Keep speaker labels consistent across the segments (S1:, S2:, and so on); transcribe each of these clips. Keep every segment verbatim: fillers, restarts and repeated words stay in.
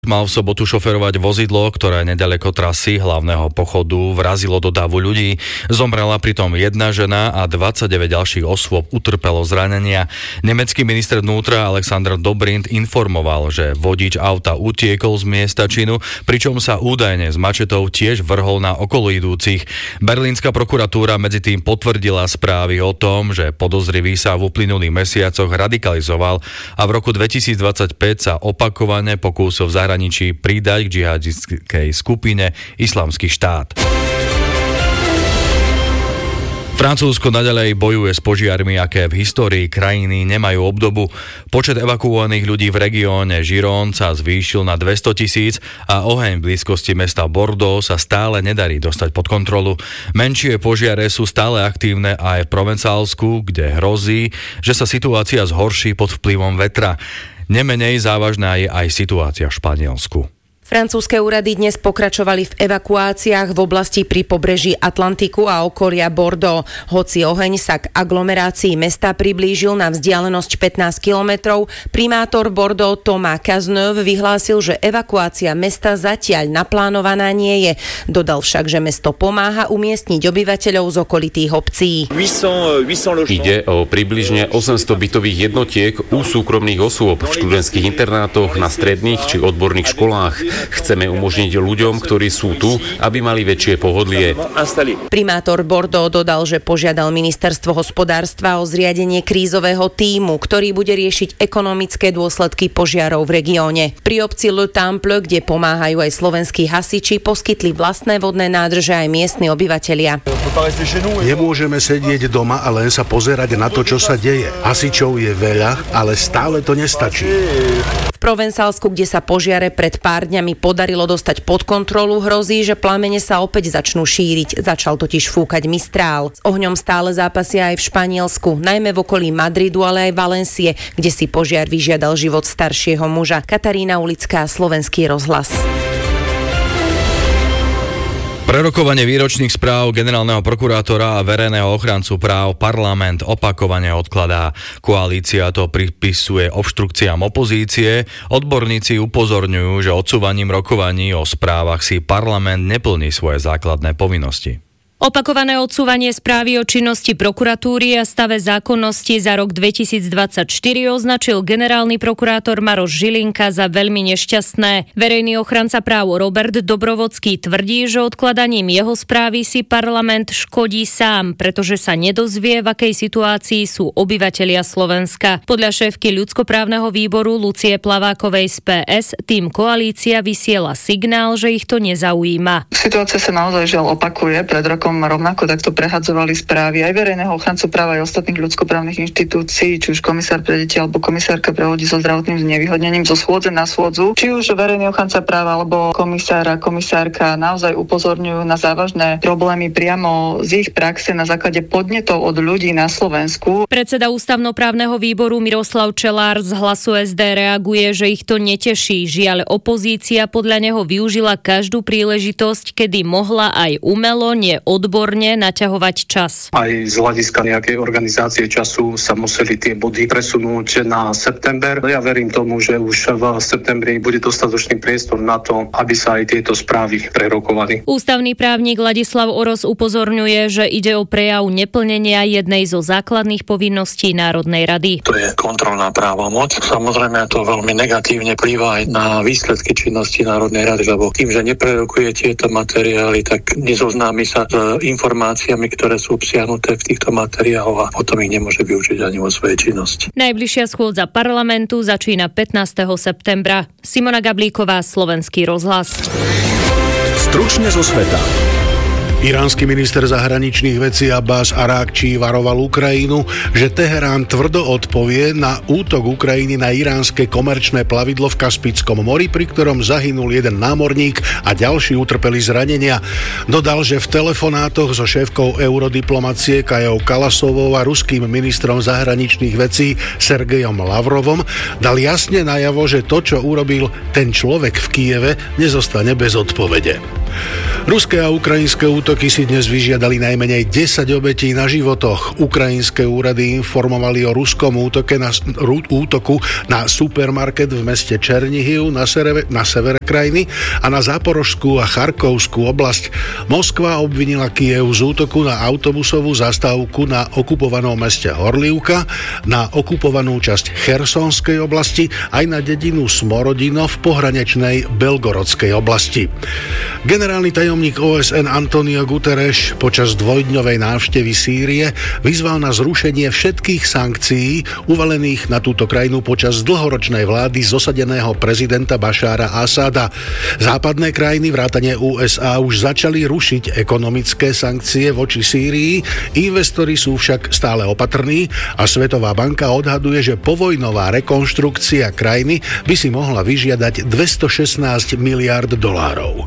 S1: Mal v sobotu šoferovať vozidlo, ktoré nedaleko trasy hlavného pochodu vrazilo do davu ľudí. Zomrela pritom jedna žena a dvadsaťdeväť ďalších osôb utrpelo zranenia. Nemecký minister vnútra Alexander Dobrindt informoval, že vodič auta utiekol z miesta činu, pričom sa údajne s mačetou tiež vrhol na okoloidúcich. Berlínska prokuratúra medzi tým potvrdila správy o tom, že podozrivý sa v uplynulých mesiacoch radikalizoval a v roku dvetisícdvadsaťpäť sa opakovane pokúsil v zahraničí pridať k džihadistickej skupine Islamský štát. Francúzsko naďalej bojuje s požiarmi, aké v histórii krajiny nemajú obdobu. Počet evakuovaných ľudí v regióne Gironde sa zvýšil na dvestotisíc a oheň v blízkosti mesta Bordeaux sa stále nedarí dostať pod kontrolu. Menšie požiare sú stále aktívne aj v Provencálsku, kde hrozí, že sa situácia zhorší pod vplyvom vetra. Nemenej závažná je aj situácia v Španielsku.
S2: Francúzske úrady dnes pokračovali v evakuáciách v oblasti pri pobreží Atlantiku a okolia Bordeaux. Hoci oheň sa k aglomerácii mesta priblížil na vzdialenosť pätnásť kilometrov, primátor Bordeaux Thomas Cazeneuve vyhlásil, že evakuácia mesta zatiaľ naplánovaná nie je. Dodal však, že mesto pomáha umiestniť obyvateľov z okolitých obcí.
S3: Ide o približne osemsto bytových jednotiek u súkromných osôb v študentských internátoch, na stredných či odborných školách. Chceme umožniť ľuďom, ktorí sú tu, aby mali väčšie pohodlie.
S2: Primátor Bordeaux dodal, že požiadal ministerstvo hospodárstva o zriadenie krízového tímu, ktorý bude riešiť ekonomické dôsledky požiarov v regióne. Pri obci Le Temple, kde pomáhajú aj slovenskí hasiči, poskytli vlastné vodné nádrže aj miestni obyvatelia.
S4: Nemôžeme sedieť doma a len sa pozerať na to, čo sa deje. Hasičov je veľa, ale stále to nestačí.
S2: V Provencálsku, kde sa požiare pred pár dňami podarilo dostať pod kontrolu, hrozí, že plamene sa opäť začnú šíriť. Začal totiž fúkať Mistrál. S ohňom stále zápasia aj v Španielsku, najmä v okolí Madridu, ale aj Valencie, kde si požiar vyžiadal život staršieho muža. Katarína Ulická, Slovenský rozhlas.
S1: Prerokovanie výročných správ generálneho prokurátora a verejného ochrancu práv parlament opakovane odkladá. Koalícia to pripisuje obštrukciám opozície. Odborníci upozorňujú, že odsúvaním rokovaní o správach si parlament neplní svoje základné povinnosti.
S5: Opakované odsúvanie správy o činnosti prokuratúry a stave zákonnosti za rok dvetisícdvadsaťštyri označil generálny prokurátor Maroš Žilinka za veľmi nešťastné. Verejný ochranca práv Robert Dobrovodský tvrdí, že odkladaním jeho správy si parlament škodí sám, pretože sa nedozvie, v akej situácii sú obyvatelia Slovenska. Podľa šéfky ľudskoprávneho výboru Lucie Plavákovej z pé es tým koalícia vysiela signál, že ich to nezaujíma.
S6: Situácia sa naozaj žiaľ opakuje. Pred rokom rovnako takto prehadzovali správy aj verejného ochrancu práva aj ostatných ľudskoprávnych inštitúcií, či už komisár pre deti alebo komisárka pre ľudí so zdravotným znevýhodnením zo schôdze na schôdzu. Či už verejný ochranca práva alebo komisár a komisárka naozaj upozorňujú na závažné problémy priamo z ich praxe na základe podnetov od ľudí na Slovensku.
S5: Predseda ústavnoprávneho výboru Miroslav Čelár z Hlasu es dé reaguje, že ich to neteší. Žiaľ, opozícia podľa neho využila každú príležitosť, kedy mohla aj umelo, nie odborne naťahovať čas.
S7: Aj z hľadiska nejakej organizácie času sa museli tie body presunúť na september. Ja verím tomu, že už v septembri bude dostatočný priestor na to, aby sa aj tieto správy prerokovali.
S5: Ústavný právnik Ladislav Oros upozorňuje, že ide o prejav neplnenia jednej zo základných povinností Národnej rady.
S8: To je kontrolná právomoc. Samozrejme to veľmi negatívne vplýva aj na výsledky činnosti Národnej rady, lebo tým, že neprerokuje tieto materiály, tak nezoznámi sa s informáciami, ktoré sú obsiahnuté v týchto materiáloch a potom ich nemôže využiť ani vo svojej činnosti.
S5: Najbližšia schôdza parlamentu začína pätnásteho septembra. Simona Gablíková, Slovenský rozhlas.
S4: Stručne zo sveta. Iránsky minister zahraničných vecí Abbas Arákčí varoval Ukrajinu, že Teherán tvrdo odpovie na útok Ukrajiny na iránske komerčné plavidlo v Kaspickom mori, pri ktorom zahynul jeden námorník a ďalší utrpeli zranenia. Dodal, že v telefonátoch so šéfkou eurodiplomacie Kajou Kalasovou a ruským ministrom zahraničných vecí Sergejom Lavrovom dal jasne najavo, že to, čo urobil ten človek v Kyjeve, nezostane bez odpovede. Ruské a ukrajinské útoky si dnes vyžiadali najmenej desať obetí na životoch. Ukrajinské úrady informovali o ruskom útoke na, útoku na supermarket v meste Černihiv na, sereve, na severe krajiny a na Záporožskú a Charkovskú oblasť. Moskva obvinila Kyjev z útoku na autobusovú zastávku na okupovanom meste Horlivka, na okupovanú časť Chersonskej oblasti aj na dedinu Smorodino v pohranečnej Belgorodskej oblasti. Generálny tajomník ó es en Antonio Guterres počas dvojdňovej návštevy Sýrie vyzval na zrušenie všetkých sankcií uvalených na túto krajinu počas dlhoročnej vlády zosadeného prezidenta Bašára Asada. Západné krajiny vrátane ú es á už začali rušiť ekonomické sankcie voči Sýrii, investori sú však stále opatrní a Svetová banka odhaduje, že povojnová rekonštrukcia krajiny by si mohla vyžiadať dvestošestnásť miliárd dolárov.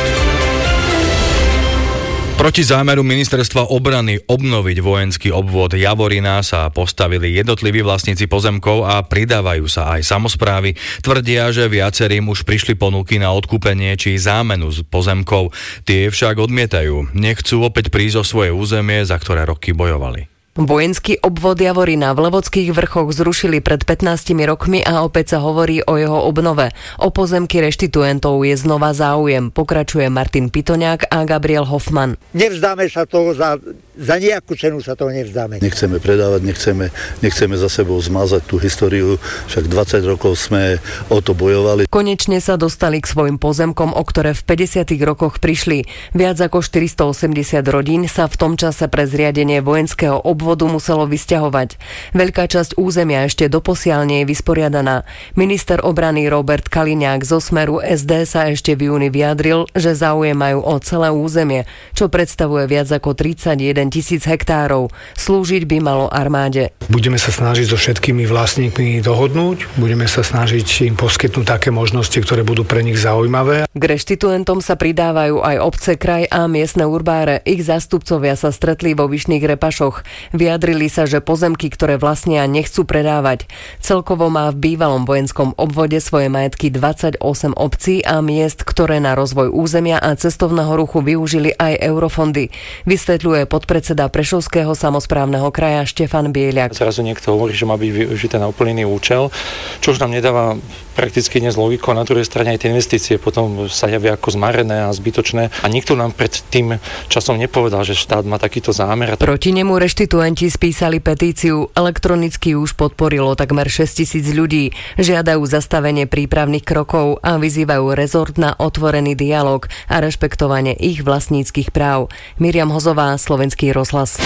S1: Proti zámeru ministerstva obrany obnoviť vojenský obvod Javorina sa postavili jednotliví vlastníci pozemkov a pridávajú sa aj samosprávy. Tvrdia, že viacerým už prišli ponuky na odkúpenie či zámenu z pozemkov. Tie však odmietajú. Nechcú opäť prísť o svoje územie, za ktoré roky bojovali.
S9: Vojenský obvod Javorina v Levodských vrchoch zrušili pred pätnástimi rokmi a opäť sa hovorí o jeho obnove. O pozemky reštituentov je znova záujem, pokračuje Martin Pitoňák a Gabriel Hoffman.
S10: Nevzdáme sa toho, za, za nejakú cenu sa toho nevzdáme.
S11: Nechceme predávať, nechceme, nechceme za sebou zmazať tú históriu, však dvadsať rokov sme o to bojovali.
S9: Konečne sa dostali k svojim pozemkom, o ktoré v päťdesiatych rokoch prišli. Viac ako štyristoosemdesiat rodín sa v tom čase pre zriadenie vojenského obvodu vodu muselo vysťahovať. Veľká časť územia ešte doposiaľ nie je vysporiadaná. Minister obrany Robert Kaliňák zo Smeru es dé sa ešte v júni vyjadril, že záujem majú o celé územie, čo predstavuje viac ako tridsaťjeden tisíc hektárov. Slúžiť by malo armáde.
S12: Budeme sa snažiť so všetkými vlastníkmi dohodnúť, budeme sa snažiť im poskytnúť také možnosti, ktoré budú pre nich zaujímavé.
S9: K reštituentom sa pridávajú aj obce, kraj a miestne urbáre. Ich zástupcovia sa stretli vo Vyšných Repašoch. Vyjadrili sa, že pozemky, ktoré vlastnia, nechcú predávať. Celkovo má v bývalom vojenskom obvode svoje majetky dvadsaťosem obcí a miest, ktoré na rozvoj územia a cestovného ruchu využili aj eurofondy. Vysvetľuje podpredseda Prešovského samosprávneho kraja Štefan Bieliak.
S13: Zrazu niekto hovorí, že má byť využité na úplný účel, čo už nám nedáva prakticky dnes logiku, a na druhej strane aj tie investície potom sa javia ako zmarené a zbytočné a nikto nám pred tým časom nepovedal, že štát má takýto zámer.
S9: Proti nemu reštituenti spísali petíciu, elektronicky už podporilo takmer šesťtisíc ľudí, žiadajú zastavenie prípravných krokov a vyzývajú rezort na otvorený dialog a rešpektovanie ich vlastníckych práv. Miriam Hozová, Slovenský rozhlas.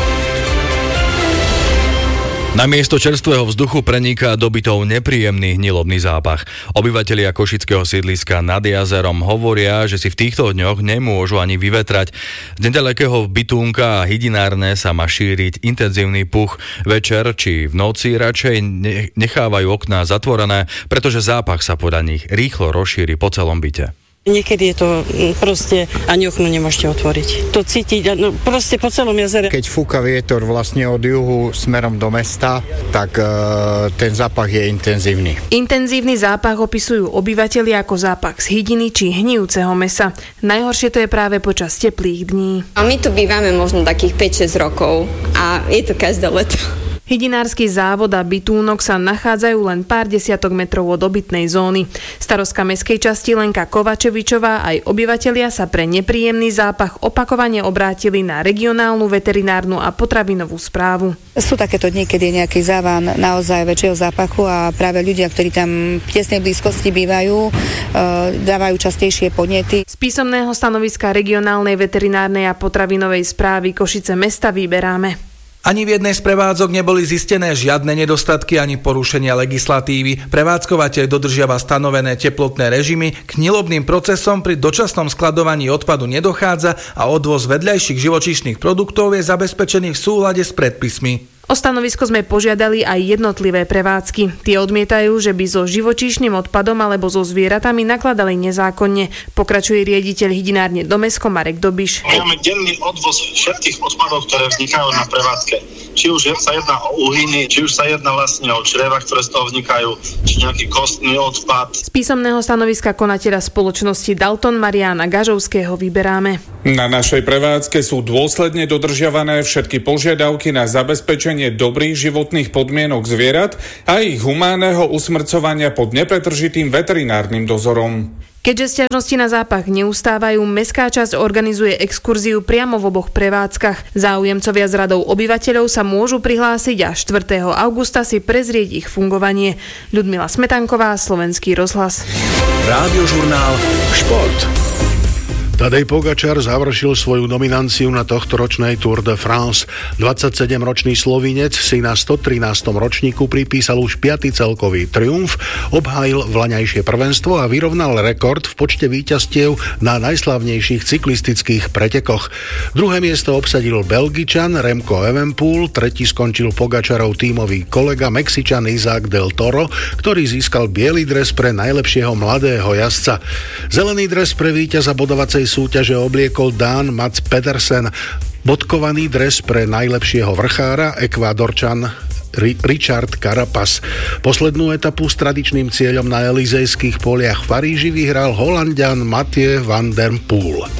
S1: Na miesto čerstvého vzduchu preniká do bytov nepríjemný hnilobný zápach. Obyvatelia košického sídliska nad jazerom hovoria, že si v týchto dňoch nemôžu ani vyvetrať. Z nedalekého bytúnka a hydinárne sa má šíriť intenzívny puch. Večer či v noci radšej nechávajú okná zatvorené, pretože zápach sa podľa nich rýchlo rozšíri po celom byte.
S14: Niekedy je to proste, ani okno nemôžete otvoriť. To cítiť, no proste po celom jazere.
S15: Keď fúka vietor vlastne od juhu smerom do mesta, tak e, ten zápach je intenzívny.
S16: Intenzívny zápach opisujú obyvatelia ako zápach z hydiny či hnijúceho mäsa. Najhoršie to je práve počas teplých dní.
S17: A my tu bývame možno takých päť šesť rokov a je to každé leto.
S16: Hydinársky závod a bytúnok sa nachádzajú len pár desiatok metrov od obytnej zóny. Starostka mestskej časti Lenka Kovačevičová aj obyvatelia sa pre nepríjemný zápach opakovane obrátili na regionálnu veterinárnu a potravinovú správu.
S18: Sú takéto dni, keď je nejaký závan naozaj väčšieho zápachu a práve ľudia, ktorí tam v tesnej blízkosti bývajú, dávajú častejšie podnety.
S16: Z písomného stanoviska regionálnej veterinárnej a potravinovej správy Košice mesta vyberáme.
S19: Ani v jednej z prevádzok neboli zistené žiadne nedostatky ani porušenia legislatívy. Prevádzkovateľ dodržiava stanovené teplotné režimy, k hnilobným procesom pri dočasnom skladovaní odpadu nedochádza a odvoz vedľajších živočíšnych produktov je zabezpečený v súlade s predpismi.
S16: O stanovisko sme požiadali aj jednotlivé prevádzky. Tie odmietajú, že by so živočíšnym odpadom alebo so zvieratami nakladali nezákonne. Pokračuje riaditeľ hydinárne Domesko Marek Dobiš.
S20: Máme denný odvoz všetkých odpadov, ktoré vznikajú na prevádzke. Či už sa jedná o uhiny, či už sa jedná vlastne o čreva, ktoré z toho vznikajú, či nejaký kostný odpad.
S16: Z písomného stanoviska konateľa spoločnosti Dalton Mariána Gažovského vyberáme.
S21: Na našej prevádzke sú dôsledne dodržiavané všetky požiadavky na zabezpečenie dobrých životných podmienok zvierat a ich humánneho usmrcovania pod nepretržitým veterinárnym dozorom.
S16: Keďže sťažnosti na zápach neustávajú, mestská časť organizuje exkurziu priamo v oboch prevádzkach. Záujemcovia z radou obyvateľov sa môžu prihlásiť a štvrtého augusta si prezrieť ich fungovanie. Ľudmila Smetanková, Slovenský rozhlas.
S4: Rádiožurnál Šport. Tadej Pogačar završil svoju nomináciu na tohtoročnej Tour de France. dvadsaťsedemročný Slovinec si na stotrinástom ročníku pripísal už piaty celkový triumf, obhájil vlaňajšie prvenstvo a vyrovnal rekord v počte víťazstiev na najslavnejších cyklistických pretekoch. Druhé miesto obsadil Belgičan Remco Evenepoel, tretí skončil Pogačarov tímový kolega Mexičan Isaac del Toro, ktorý získal biely dres pre najlepšieho mladého jazdca. Zelený dres pre víťaza bodovacej súťaže obliekol Dán Mats Pedersen. Bodkovaný dres pre najlepšieho vrchára Ekvádorčan Richard Carapaz. Poslednú etapu s tradičným cieľom na Elizejských poliach v Paríži vyhral Holanďan Mathieu van der Poel.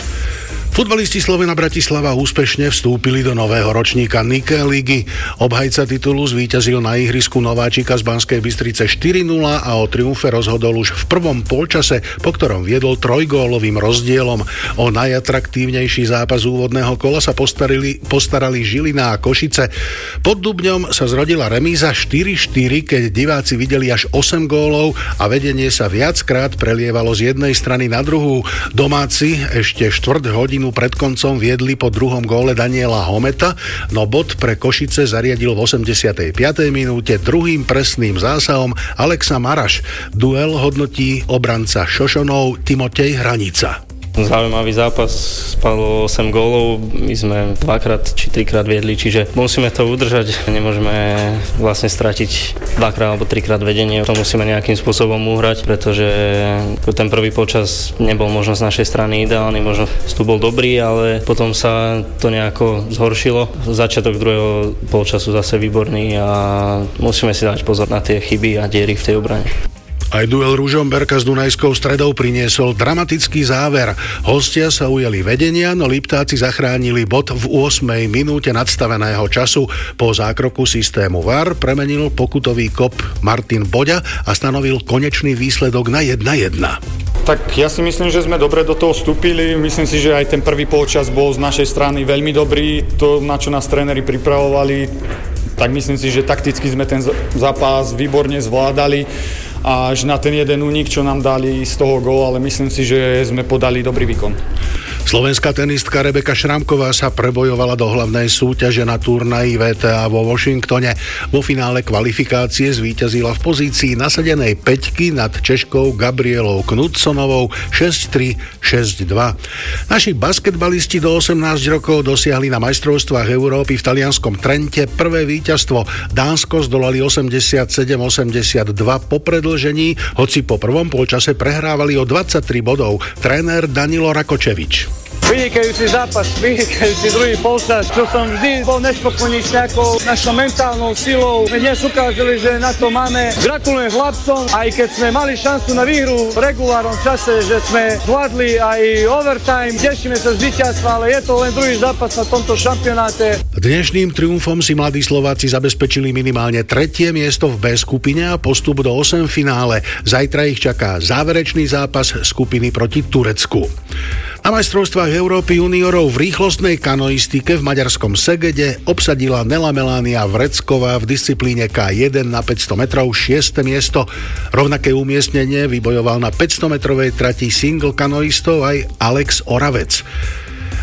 S4: Futbalisti Slovena Bratislava úspešne vstúpili do nového ročníka Nike ligy. Obhajca titulu zvíťazil na ihrisku nováčika z Banskej Bystrice štyri nula a o triumfe rozhodol už v prvom polčase, po ktorom viedol trojgólovým rozdielom. O najatraktívnejší zápas úvodného kola sa postarili, postarali Žilina a Košice. Pod Dubňom sa zrodila remíza štyri štyri, keď diváci videli až osem gólov a vedenie sa viackrát prelievalo z jednej strany na druhú. Domáci ešte štvrť hodinu pred koncom viedli po druhom góle Daniela Hometa, no bod pre Košice zariadil v osemdesiatej piatej minúte druhým presným zásahom Alexa Maraš. Duel hodnotí obranca Šošonov Timotej Hranica.
S22: Zaujímavý zápas, spadlo osem gólov, my sme dvakrát či trikrát viedli, čiže musíme to udržať, nemôžeme vlastne stratiť dvakrát alebo trikrát vedenie, to musíme nejakým spôsobom uhrať, pretože ten prvý počas nebol možno z našej strany ideálny, možno vstup bol dobrý, ale potom sa to nejako zhoršilo. Začiatok druhého polčasu zase výborný a musíme si dať pozor na tie chyby a diery v tej obrane.
S4: Aj duel Ružomberka s Dunajskou Stredou priniesol dramatický záver. Hostia sa ujeli vedenia, no Liptáci zachránili bod v ôsmej minúte nadstaveného času. Po zákroku systému vé á er premenil pokutový kop Martin Boďa a stanovil konečný výsledok na jedna jedna.
S23: Tak ja si myslím, že sme dobre do toho vstúpili. Myslím si, že aj ten prvý polčas bol z našej strany veľmi dobrý. To, na čo nás tréneri pripravovali, tak myslím si, že takticky sme ten zápas výborne zvládali. Až na ten jeden únik, čo nám dali z toho gól, ale myslím si, že sme podali dobrý výkon.
S4: Slovenská tenistka Rebeka Šramková sa prebojovala do hlavnej súťaže na turnaji vé té á vo Washingtone. Vo finále kvalifikácie zvíťazila v pozícii nasadenej päťky nad Češkou Gabrielou Knudsonovou šesť tri šesť dva. Naši basketbalisti do osemnásť rokov dosiahli na majstrovstvách Európy v talianskom Trente prvé víťazstvo. Dánsko zdolali osemdesiatsedem osemdesiatdva po predĺžení, hoci po prvom polčase prehrávali o dvadsaťtri bodov. Tréner Danilo Rakočevič.
S24: Vynikajúci zápas, vynikajúci druhý polčas, čo som vždy bol nespokojný s nejakou našou mentálnou silou. My dnes ukázali, že na to máme. Gratulujem chlapcom, aj keď sme mali šancu na výhru v regulárnom čase, že sme zvládli aj overtime. Tešíme sa z víťazstva, ale je to len druhý zápas na tomto šampionáte.
S4: Dnešným triumfom si mladí Slováci zabezpečili minimálne tretie miesto v B skupine a postup do osem finále. Zajtra ich čaká záverečný zápas skupiny proti Turecku. Na majstrovstvách Európy juniorov v rýchlostnej kanoistike v maďarskom Segede obsadila Nela Melánia Vrecková v disciplíne ká jeden na päťsto metrov šieste miesto. Rovnaké umiestnenie vybojoval na päťstometrovej trati single kanoistov aj Alex Oravec.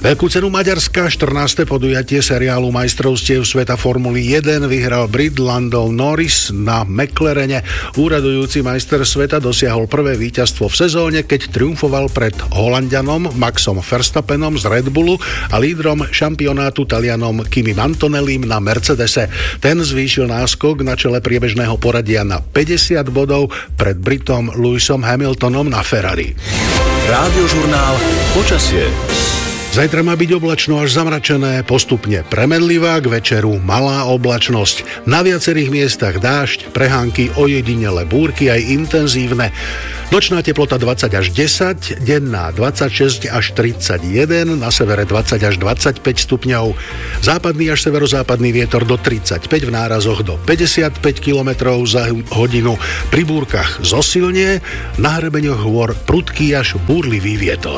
S4: Veľkú cenu Maďarska, štrnáste podujatie seriálu majstrovstiev sveta Formuly jeden vyhral Brit Lando Norris na McLarene. Úradujúci majster sveta dosiahol prvé víťazstvo v sezóne, keď triumfoval pred Holanďanom Maxom Verstappenom z Red Bullu a lídrom šampionátu Talianom Kimim Antonellim na Mercedese. Ten zvýšil náskok na čele priebežného poradia na päťdesiat bodov pred Britom Lewisom Hamiltonom na Ferrari.
S2: Rádiožurnál Počasie.
S4: Zajtra má byť oblačno až zamračené, postupne premenlivá, k večeru malá oblačnosť. Na viacerých miestach dážď, prehánky, ojedinele búrky aj intenzívne. Nočná teplota dvadsať až desať, denná dvadsaťšesť až tridsaťjeden, na severe dvadsať až dvadsaťpäť stupňov. Západný až severozápadný vietor do tridsaťpäť, v nárazoch do päťdesiatpäť kilometrov za hodinu. Pri búrkach zosilnie, na hrebeňoch hôr prudký až búrlivý vietor.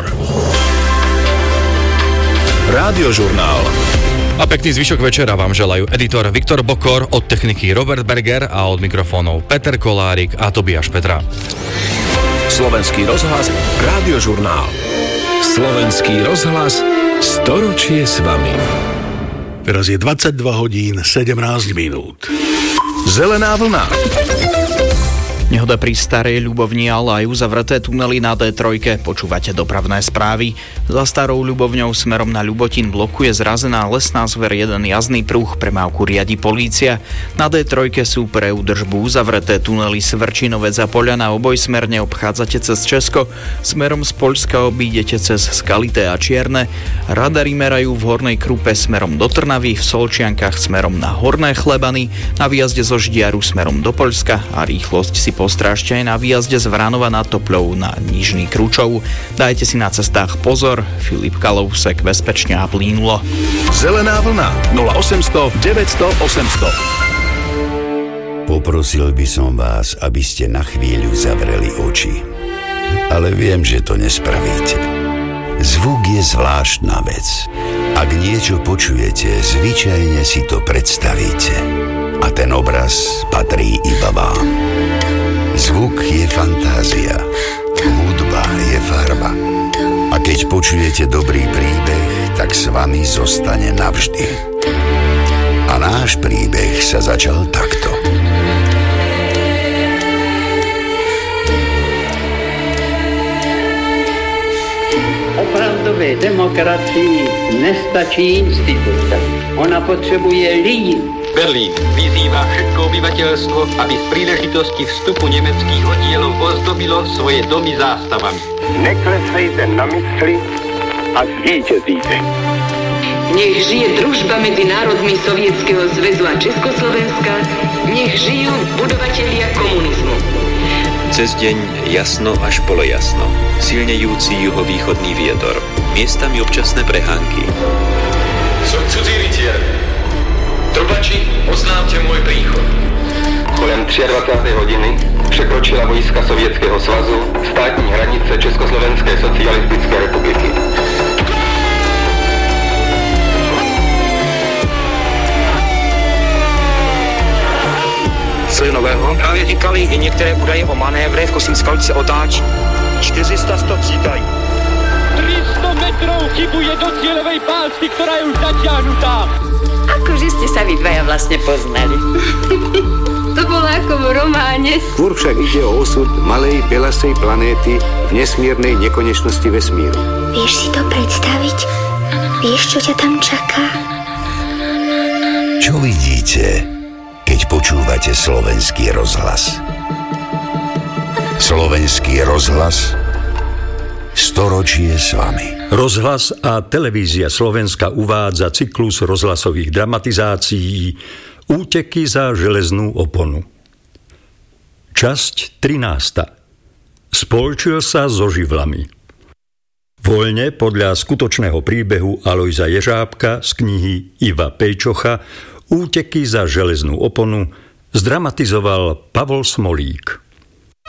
S2: Rádiožurnál.
S1: A pekný zvyšok večera vám želajú editor Viktor Bokor, od techniky Robert Berger a od mikrofónov Peter Kolárik a Tobiáš Petra.
S2: Slovenský rozhlas, Rádiožurnál. Slovenský rozhlas, storočie s vami.
S4: Teraz je dvadsaťdva hodín sedemnásť minút.
S2: Zelená vlna.
S3: Nehoda pri Starej Ľubovni, ale aj uzavreté tunely na dé tri. Počúvate dopravné správy. Za Starou Ľubovňou smerom na Ľubotín blokuje zrazená lesná zver jeden jazdný pruh, premávku riadi polícia. Na dé tri sú pre údržbu uzavreté tunely Svrčinovec a Poľana, obojsmerne obchádzate cez Česko, smerom z Poľska obídete cez Skalité a Čierne. Radary merajú v Hornej Krupe smerom do Trnavy, v Solčiankach smerom na Horné Chlebany, na výjazde zo Ždiaru smerom do Poľska a rýchlosť si postrážte aj na výjazde z Vranova nad Topľou na Nižný Kručov. Dajte si na cestách pozor, Filip Kalousek, bezpečne a plynulo.
S2: Zelená vlna nula osemsto deväťsto osemsto.
S6: Poprosil by som vás, aby ste na chvíľu zavreli oči. Ale viem, že to nespravíte. Zvuk je zvláštna vec. Ak niečo počujete, zvyčajne si to predstavíte. A ten obraz patrí iba vám. Zvuk je fantázia, hudba je farba. A keď počujete dobrý príbeh, tak s vami zostane navždy. A náš príbeh sa začal takto.
S7: Opravdové demokracii nestačí instituce. Ona potřebuje lidi.
S25: Berlín vyzývá všetko obyvateľstvo, aby z príležitosti vstupu nemeckých oddielov ozdobilo svoje domy zástavami.
S7: Neklesejte na mysli a zvíťazíte.
S26: Nech žije družba medzi národmi Sovietskeho zväzu a Československa, nech žijú budovatelia komunizmu.
S27: Cez deň jasno až polojasno, silnejúci juhovýchodný vietor, miestami občasné prehánky.
S28: Som cudzí rytier. Trubači, oznámte môj príchod.
S29: Kolem dvadsiatej tretej hodiny překročila vojska Sovětského svazu státní hranice Československé socialistické republiky.
S30: Co je nového? Právě říkali i některé údaje o manévrech, Kosínská se otáčí. čtyři sta sto přítají.
S31: tři sta metrov chybuje do cieľovej pásky, ktorá je už zatiahnutá.
S26: Akože ste sa vy dvaja vlastne poznali. To bolo ako v románe.
S29: Skôr však ide o osud malej belasej planéty v nesmiernej nekonečnosti vesmíru.
S32: Vieš si to predstaviť? Vieš, čo ťa tam čaká?
S6: Čo vidíte, keď počúvate Slovenský rozhlas? Slovenský rozhlas, storočie s vami.
S33: Rozhlas a televízia Slovenska uvádza cyklus rozhlasových dramatizácií Úteky za železnú oponu. Časť trinásta. Spolčil sa so živlami. Voľne podľa skutočného príbehu Alojza Ježábka z knihy Iva Pejčocha Úteky za železnú oponu zdramatizoval Pavol Smolík.